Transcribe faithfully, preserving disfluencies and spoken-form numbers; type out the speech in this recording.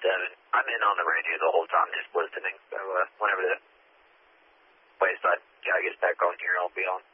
seven. I'm in on the radio the whole time, just listening. So uh, whenever the wayside guy gets back on here, I'll be on.